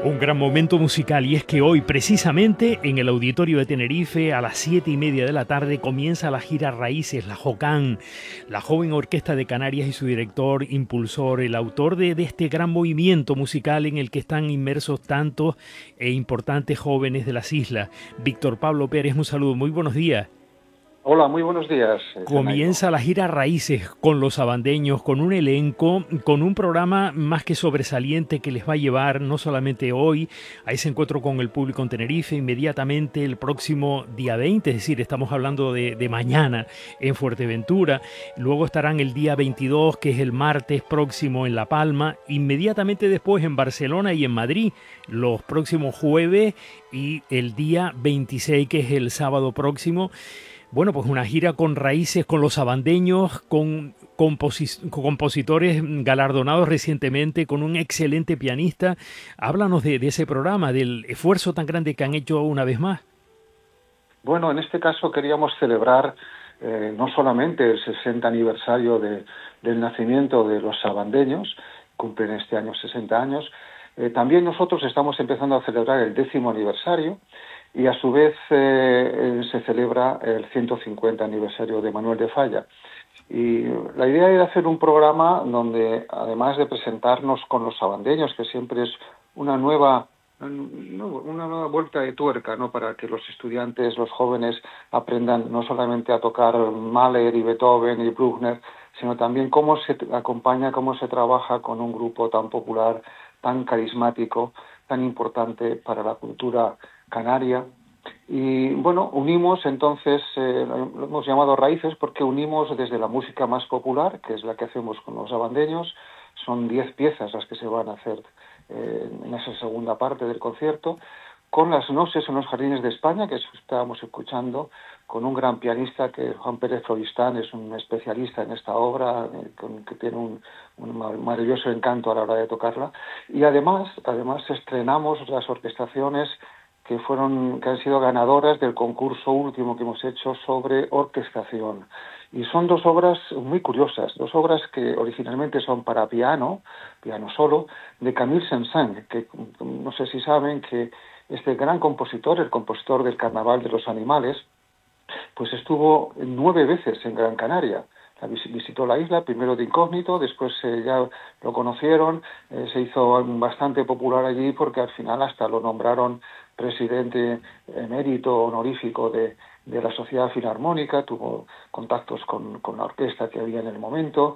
Un gran momento musical, y es que hoy precisamente en el Auditorio de Tenerife a las 7:30 de la tarde comienza la gira Raíces, la JOCAN, la joven orquesta de Canarias, y su director, impulsor, el autor de este gran movimiento musical en el que están inmersos tantos e importantes jóvenes de las islas. Víctor Pablo Pérez, un saludo, muy buenos días. Hola, muy buenos días, Janeiro. Comienza la gira Raíces con los sabandeños, con un elenco, con un programa más que sobresaliente que les va a llevar no solamente hoy a ese encuentro con el público en Tenerife, inmediatamente el próximo día 20, es decir, estamos hablando de mañana en Fuerteventura, luego estarán el día 22, que es el martes próximo en La Palma, inmediatamente después en Barcelona y en Madrid, los próximos jueves, y el día 26, que es el sábado próximo. Bueno, pues una gira con raíces, con los sabandeños, con compositores galardonados recientemente, con un excelente pianista. Háblanos de ese programa, del esfuerzo tan grande que han hecho una vez más. Bueno, en este caso queríamos celebrar no solamente el 60 aniversario del nacimiento de los sabandeños, cumplen este año 60 años, también nosotros estamos empezando a celebrar el 10º aniversario y a su vez se celebra el 150 aniversario de Manuel de Falla. Y la idea era hacer un programa donde, además de presentarnos con los sabandeños, que siempre es una nueva vuelta de tuerca, ¿no?, para que los estudiantes, los jóvenes, aprendan no solamente a tocar Mahler y Beethoven y Bruckner, sino también cómo se acompaña, cómo se trabaja con un grupo tan popular, tan carismático, tan importante para la cultura canaria. Y bueno, unimos entonces, lo hemos llamado Raíces porque unimos desde la música más popular, que es la que hacemos con los sabandeños, son 10 piezas las que se van a hacer en esa segunda parte del concierto, con las noches en los jardines de España, que estábamos escuchando, con un gran pianista que Juan Pérez Floristán, es un especialista en esta obra, que tiene un maravilloso encanto a la hora de tocarla. Y además estrenamos las orquestaciones que han sido ganadoras del concurso último que hemos hecho sobre orquestación. Y son dos obras muy curiosas, dos obras que originalmente son para piano solo, de Camille Saint-Saëns, que no sé si saben que este gran compositor, el compositor del Carnaval de los Animales, pues estuvo 9 veces en Gran Canaria. Visitó la isla, primero de incógnito, después ya lo conocieron, se hizo bastante popular allí porque al final hasta lo nombraron presidente emérito honorífico de la Sociedad Filarmónica, tuvo contactos con la orquesta que había en el momento,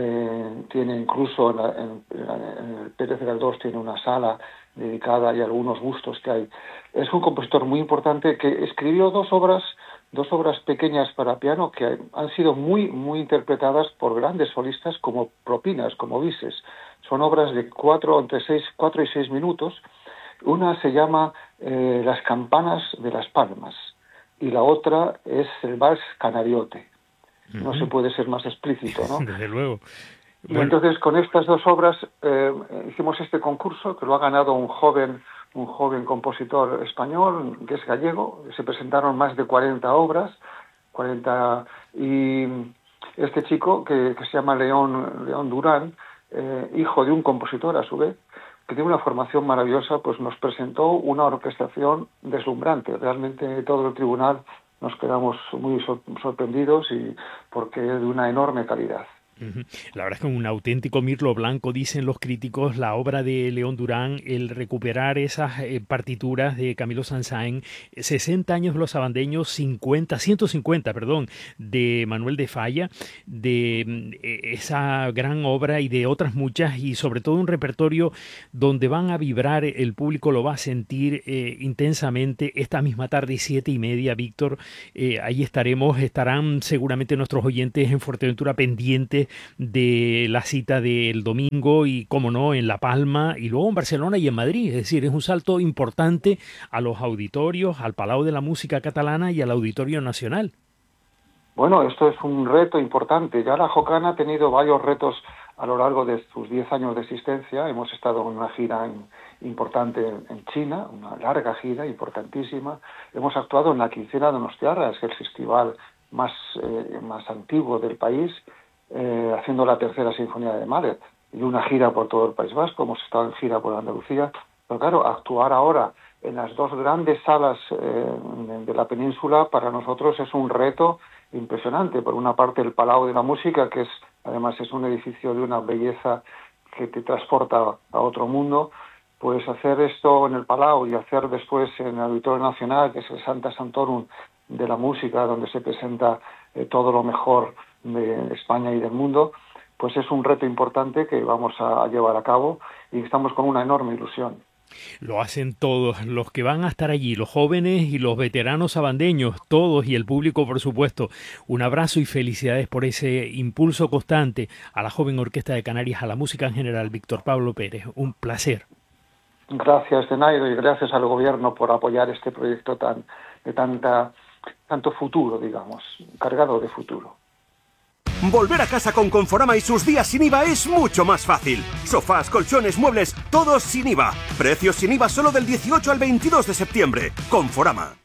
tiene incluso en el Pérez Galdós tiene una sala dedicada y algunos bustos que hay. Es un compositor muy importante que escribió dos obras pequeñas para piano que han sido muy interpretadas por grandes solistas como propinas, como bises. Son obras de cuatro y 6 minutos. Una se llama Las campanas de las palmas y la otra es el vals canariote. No se puede ser más explícito, ¿no? Desde luego. Y Bueno, entonces con estas dos obras hicimos este concurso que lo ha ganado un joven compositor español que es gallego. Se presentaron más de 40 obras, 40, y este chico que se llama León Durán, hijo de un compositor a su vez, que tiene una formación maravillosa, pues nos presentó una orquestación deslumbrante. Realmente todo el tribunal nos quedamos muy sorprendidos y porque es de una enorme calidad. la verdad es que un auténtico mirlo blanco, dicen los críticos, la obra de León Durán, el recuperar esas partituras de Camilo Saint-Saëns, 60 años de los sabandeños, 150, perdón, de Manuel de Falla, de esa gran obra y de otras muchas, y sobre todo un repertorio donde van a vibrar, el público lo va a sentir intensamente esta misma tarde, 7:30, Víctor, ahí estarán seguramente nuestros oyentes en Fuerteventura pendientes de la cita del domingo y, como no, en La Palma y luego en Barcelona y en Madrid. Es decir, es un salto importante a los auditorios, al Palau de la Música Catalana y al Auditorio Nacional. Bueno, esto es un reto importante. Ya la JOCAN ha tenido varios retos a lo largo de sus 10 años de existencia. Hemos estado en una gira importante en China, una larga gira importantísima. Hemos actuado en la Quincena de Donostiarra, es el festival más antiguo del país, haciendo la tercera sinfonía de Mahler, y una gira por todo el País Vasco. Hemos estado en gira por Andalucía. Pero claro, actuar ahora en las dos grandes salas de la península para nosotros es un reto impresionante. Por una parte, el Palau de la Música, que además es un edificio de una belleza que te transporta a otro mundo. Pues hacer esto en el Palau y hacer después en el Auditorio Nacional, que es el Sancta Sanctorum de la música, donde se presenta todo lo mejor de España y del mundo, pues es un reto importante que vamos a llevar a cabo y estamos con una enorme ilusión. Lo hacen todos, los que van a estar allí, los jóvenes y los veteranos sabandeños, todos y el público, por supuesto. Un abrazo y felicidades por ese impulso constante a la joven Orquesta de Canarias, a la música en general. Víctor Pablo Pérez, un placer. Gracias, Zenaida, y gracias al Gobierno por apoyar este proyecto de tanto futuro, digamos, cargado de futuro. Volver a casa con Conforama y sus días sin IVA es mucho más fácil. Sofás, colchones, muebles, todos sin IVA. Precios sin IVA solo del 18 al 22 de septiembre. Conforama.